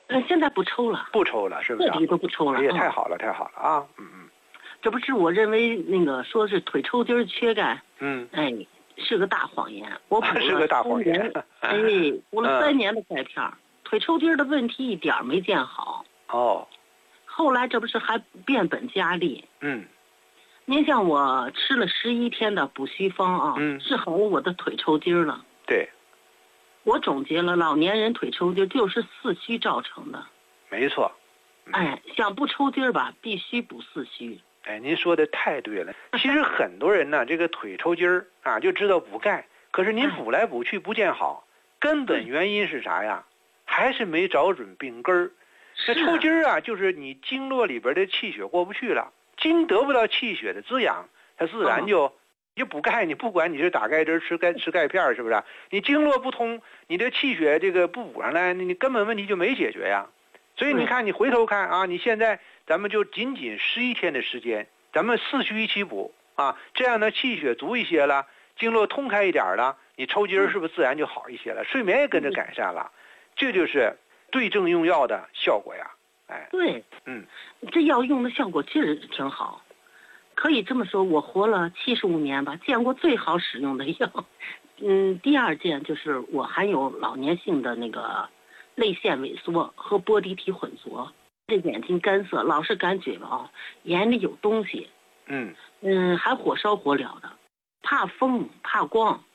现在不抽了， 不抽了，是不是？ 彻底都不抽了。 也太好了，太好了啊！ 这不是我认为那个说是腿抽筋缺钙，是个大谎言。我补了是个大谎言。 补了3年的钙片，腿抽筋的问题一点没见好。 哦。 后来这不是还变本加厉。您像我吃了11天的补虚方啊，治好了我的腿抽筋了。 对。 我总结了，老年人腿抽筋就是四虚造成的。 没错。 想不抽筋吧，必须补四虚。 您说的太对了。其实很多人呢，这个腿抽筋儿啊，就知道补钙，可是您补来补去不见好，根本原因是啥呀？还是没找准病根儿。这抽筋儿啊，就是你经络里边的气血过不去了，筋得不到气血的滋养，它自然就补钙。你不管你是打钙针吃钙片，是不是？你经络不通，你的气血这个不补上来，你根本问题就没解决呀。所以你看，你回头看啊，你现在咱们就仅11天的时间，咱们四虚一起补啊，这样的气血足一些了，经络通开一点了，你抽筋是不是自然就好一些了？睡眠也跟着改善了，这就是对症用药的效果呀。 对，这药用的效果其实挺好，可以这么说，我活了75年吧，见过最好使用的药。第二件就是我含有老年性的那个泪腺萎缩和波滴体混浊，这眼睛干涩，老是感觉眼里有东西，还火烧火燎的，怕风怕光，